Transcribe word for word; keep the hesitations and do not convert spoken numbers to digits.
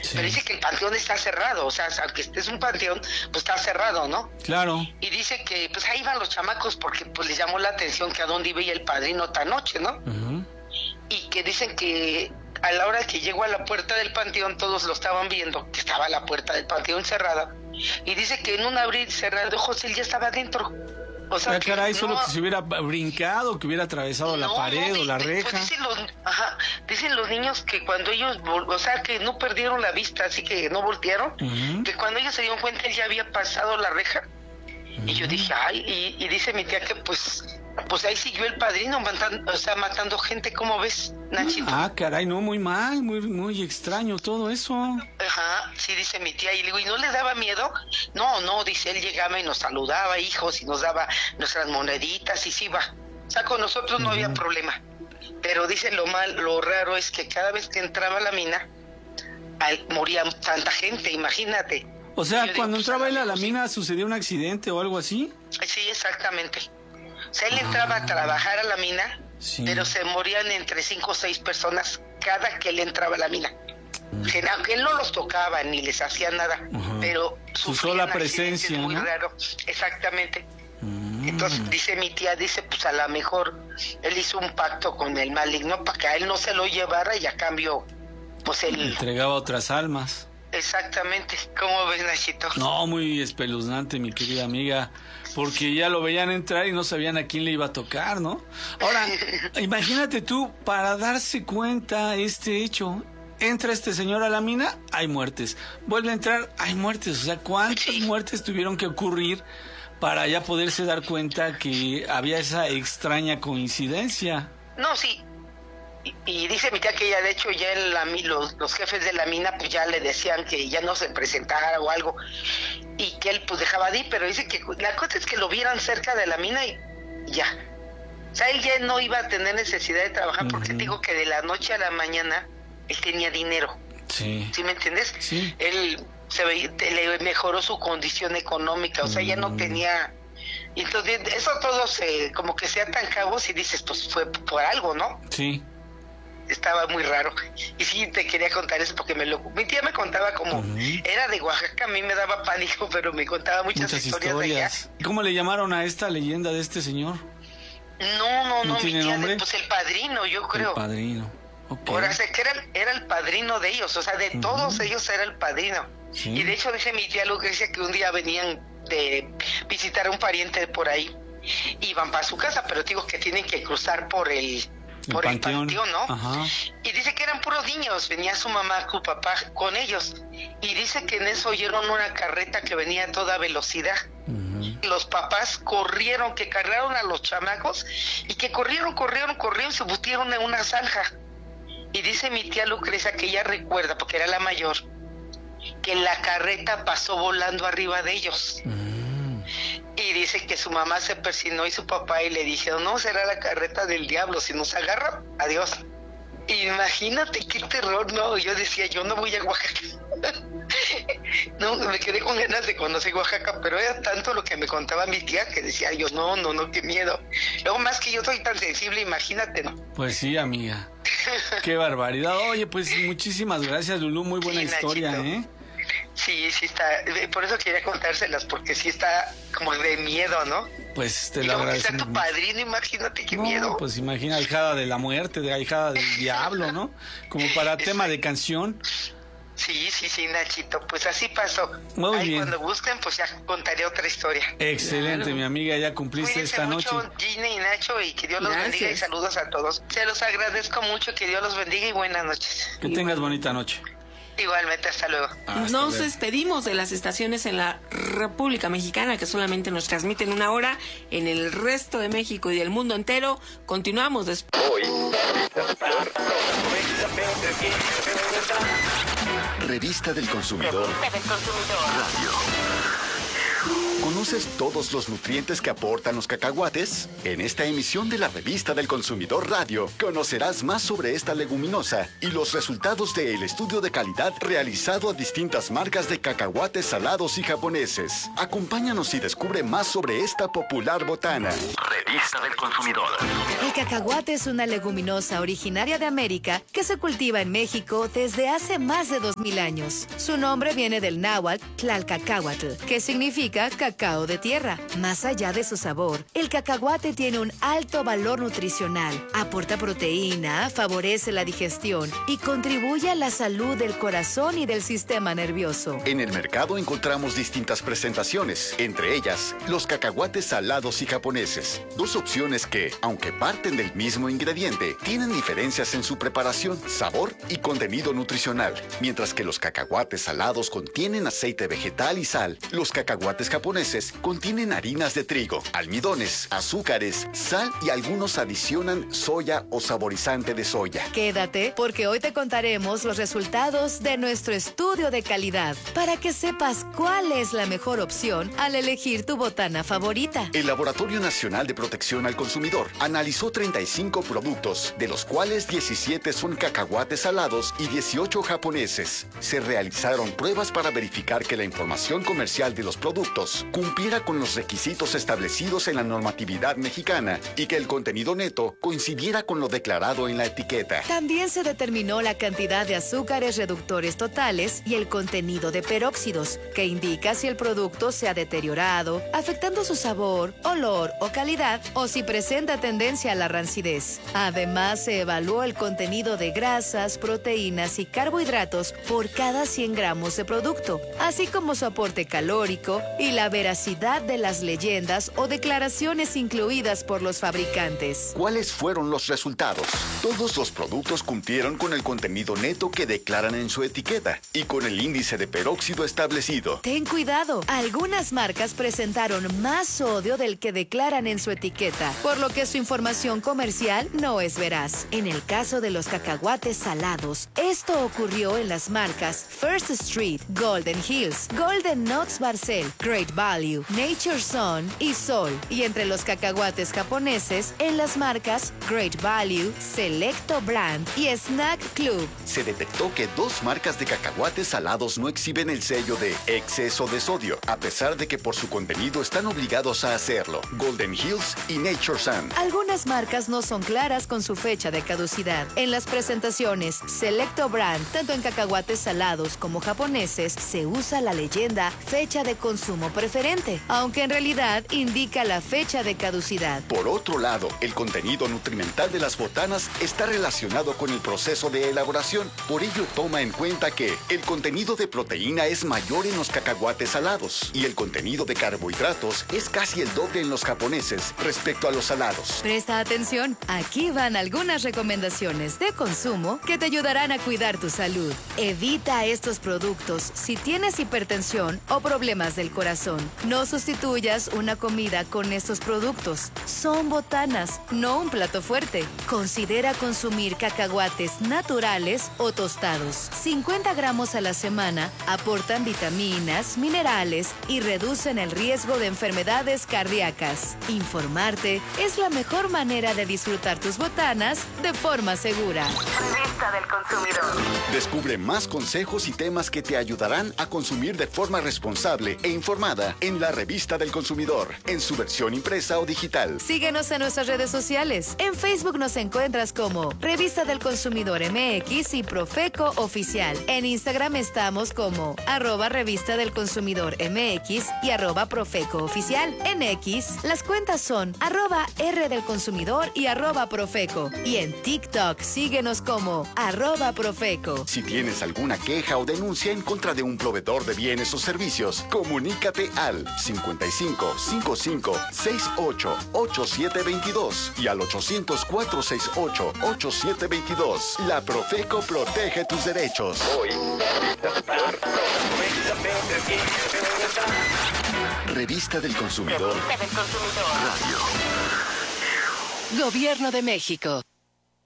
sí. Pero dice que el panteón está cerrado, o sea, aunque estés un panteón, pues está cerrado, ¿no? Claro. Y dice que pues ahí van los chamacos porque pues les llamó la atención que a dónde iba el padrino tan noche, ¿no? Uh-huh. Y que dicen que a la hora que llegó a la puerta del panteón todos lo estaban viendo, que estaba la puerta del panteón cerrada, y dice que en un abrir y cerrar de ojos él ya estaba dentro. O sea, ah, que caray, no, solo que se hubiera brincado, que hubiera atravesado no, la pared no, o la pues reja. dicen los, ajá, dicen los niños que cuando ellos, o sea, que no perdieron la vista, así que no voltearon, uh-huh. que cuando ellos se dieron cuenta él ya había pasado la reja. Uh-huh. Y yo dije, ay, y, y dice mi tía que pues, pues ahí siguió el padrino matando, o sea, matando gente, ¿cómo ves, Nachito? Ah, caray, no, muy mal, muy, muy extraño todo eso. Ajá, sí, dice mi tía, y le digo, ¿y no le daba miedo? No, no, dice, él llegaba y nos saludaba, hijos, y nos daba nuestras moneditas, y sí va. O sea, con nosotros no uh-huh. había problema. Pero dice, lo mal, lo raro es que cada vez que entraba a la mina, al, moría tanta gente, imagínate. O sea, digo, cuando pues, entraba él a la mina, ¿sucedió un accidente o algo así? Sí, exactamente. O sea, él entraba ah, a trabajar a la mina, sí. pero se morían entre cinco o seis personas cada que él entraba a la mina. Uh-huh. Aunque él no los tocaba ni les hacía nada, uh-huh. pero su sola presencia, muy ¿no? raro, exactamente. Uh-huh. Entonces dice mi tía, dice, pues a lo mejor él hizo un pacto con el maligno para que a él no se lo llevara y a cambio, pues él entregaba otras almas. Exactamente. ¿Cómo ves, Nachito? No, muy espeluznante, mi querida amiga, porque ya lo veían entrar y no sabían a quién le iba a tocar, ¿no? Ahora, imagínate tú, para darse cuenta este hecho, entra este señor a la mina, hay muertes. Vuelve a entrar, hay muertes. O sea, ¿cuántas sí. muertes tuvieron que ocurrir para ya poderse dar cuenta que había esa extraña coincidencia? No, sí. Y, y dice mi tía que ya de hecho ya en la, los, los jefes de la mina pues ya le decían que ya no se presentara o algo y que él pues dejaba de ir, pero dice que la cosa es que lo vieran cerca de la mina y ya. O sea, él ya no iba a tener necesidad de trabajar uh-huh. porque digo que de la noche a la mañana él tenía dinero. Sí. ¿Sí me entiendes? Sí. Él se ve, le mejoró su condición económica, o sea, uh-huh. ya no tenía... Entonces eso todo se como que se atan cabos y dices pues fue por algo, ¿no? Sí. Estaba muy raro. Y sí te quería contar eso porque me lo... Mi tía me contaba como... Uh-huh. Era de Oaxaca, a mí me daba pánico, pero me contaba muchas, muchas historias, historias de allá. ¿Cómo le llamaron a esta leyenda de este señor? No, no, no, ¿No mi tiene tía, nombre? Pues el padrino, yo creo. El padrino, ok. Ahora sé que era, era el padrino de ellos, o sea, de uh-huh. todos ellos era el padrino. Sí. Y de hecho dice mi tía Lucrecia que un día venían de visitar a un pariente por ahí, iban para su casa, pero digo que tienen que cruzar por el... por el panteón, el panteón, ¿no? Ajá. Y dice que eran puros niños, venía su mamá, su papá con ellos. Y dice que en eso oyeron una carreta que venía a toda velocidad. Uh-huh. Los papás corrieron, que cargaron a los chamacos y que corrieron, corrieron, corrieron, se metieron en una zanja. Y dice mi tía Lucrecia que ella recuerda, porque era la mayor, que la carreta pasó volando arriba de ellos. Uh-huh. Y dice que su mamá se persinó y su papá y le dijeron, no, será la carreta del diablo, si nos agarra, adiós. Imagínate qué terror, no, yo decía, yo no voy a Oaxaca. No, me quedé con ganas de conocer Oaxaca, pero era tanto lo que me contaba mi tía que decía yo, no, no, no, qué miedo. Luego más que yo soy tan sensible, imagínate, ¿no? Pues sí, amiga. Qué barbaridad. Oye, pues muchísimas gracias, Lulú, muy buena sí, historia, Nachito. ¿eh? Sí, sí está, por eso quería contárselas, porque sí está como de miedo, ¿no? Pues te y lo como agradezco. Que sea tu padrino, imagínate qué no, miedo. Pues imagina, ahijada de la muerte, de ahijada del diablo, ¿no? Como para tema de canción. Sí, sí, sí, Nachito, pues así pasó. Muy Ahí bien. Cuando busquen, pues ya contaré otra historia. Excelente, claro. Mi amiga, ya cumpliste Cuídense esta mucho, noche. Gina y Nacho, y que Dios los Gracias. bendiga y saludos a todos. Se los agradezco mucho, que Dios los bendiga y buenas noches. Que tengas bonita noche. Igualmente, hasta luego. Hasta nos luego. despedimos de las estaciones en la República Mexicana que solamente nos transmiten una hora. En el resto de México y del mundo entero continuamos después. Revista del Consumidor. Revista del Consumidor. Radio. ¿Conoces todos los nutrientes que aportan los cacahuates? En esta emisión de la Revista del Consumidor Radio, conocerás más sobre esta leguminosa y los resultados del estudio de calidad realizado a distintas marcas de cacahuates salados y japoneses. Acompáñanos y descubre más sobre esta popular botana. Revista del Consumidor. El cacahuate es una leguminosa originaria de América que se cultiva en México desde hace más de dos mil años. Su nombre viene del náhuatl Tlalcacahuatl, que significa cacao de tierra. Más allá de su sabor, el cacahuate tiene un alto valor nutricional. Aporta proteína, favorece la digestión y contribuye a la salud del corazón y del sistema nervioso. En el mercado encontramos distintas presentaciones, entre ellas los cacahuates salados y japoneses. Dos opciones que, aunque parten del mismo ingrediente, tienen diferencias en su preparación, sabor y contenido nutricional. Mientras que los cacahuates salados contienen aceite vegetal y sal, los cacahuates japoneses contienen harinas de trigo, almidones, azúcares, sal y algunos adicionan soya o saborizante de soya. Quédate, porque hoy te contaremos los resultados de nuestro estudio de calidad para que sepas cuál es la mejor opción al elegir tu botana favorita. El Laboratorio Nacional de Protección al Consumidor analizó treinta y cinco productos, de los cuales diecisiete son cacahuates salados y dieciocho japoneses. Se realizaron pruebas para verificar que la información comercial de los productos cumpliera con los requisitos establecidos en la normatividad mexicana y que el contenido neto coincidiera con lo declarado en la etiqueta. También se determinó la cantidad de azúcares reductores totales y el contenido de peróxidos, que indica si el producto se ha deteriorado, afectando su sabor, olor o calidad, o si presenta tendencia a la rancidez. Además, se evaluó el contenido de grasas, proteínas y carbohidratos por cada cien gramos de producto, así como su aporte calórico y la veracidad de las leyendas o declaraciones incluidas por los fabricantes. ¿Cuáles fueron los resultados? Todos los productos cumplieron con el contenido neto que declaran en su etiqueta y con el índice de peróxido establecido. Ten cuidado, algunas marcas presentaron más sodio del que declaran en su etiqueta, por lo que su información comercial no es veraz. En el caso de los cacahuates salados, esto ocurrió en las marcas First Street, Golden Hills, Golden Nuts Barcel, Great Value, Nature Sun y Sol, y entre los cacahuates japoneses en las marcas Great Value, Selecto Brand y Snack Club. Se detectó que dos marcas de cacahuates salados no exhiben el sello de exceso de sodio, a pesar de que por su contenido están obligados a hacerlo: Golden Hills y Nature Sun. Algunas marcas no son claras con su fecha de caducidad. En las presentaciones Selecto Brand, tanto en cacahuates salados como japoneses, se usa la leyenda fecha de consumo preferente, aunque en realidad indica la fecha de caducidad. Por otro lado, el contenido nutrimental de las botanas está relacionado con el proceso de elaboración. Por ello, toma en cuenta que el contenido de proteína es mayor en los cacahuates salados y el contenido de carbohidratos es casi el doble en los japoneses respecto a los salados. Presta atención, aquí van algunas recomendaciones de consumo que te ayudarán a cuidar tu salud. Evita estos productos si tienes hipertensión o problemas del corazón. No sustituyas una comida con estos productos. Son botanas, no un plato fuerte. Considera consumir cacahuates naturales o tostados. cincuenta gramos a la semana aportan vitaminas, minerales y reducen el riesgo de enfermedades cardíacas. Informarte es la mejor manera de disfrutar tus botanas de forma segura. Revista del Consumidor. Descubre más consejos y temas que te ayudarán a consumir de forma responsable e informada en la Revista del Consumidor, en su versión impresa o digital. Síguenos en nuestras redes sociales. En Facebook nos encuentras como Revista del Consumidor M X y Profeco Oficial. En Instagram estamos como arroba Revista del Consumidor M X y arroba Profeco Oficial. En X, las cuentas son arroba R del Consumidor y arroba Profeco. Y en TikTok, síguenos como arroba Profeco. Si tienes alguna queja o denuncia en contra de un proveedor de bienes o servicios, comunícate al cincuenta y cinco, cincuenta y cinco, sesenta y ocho, ochenta y siete veintidós y al ochocientos, cuatrocientos sesenta y ocho, ochenta y siete veintidós. La Profeco protege tus derechos. Revista del Consumidor. Revista del Consumidor. Radio. Gobierno de México.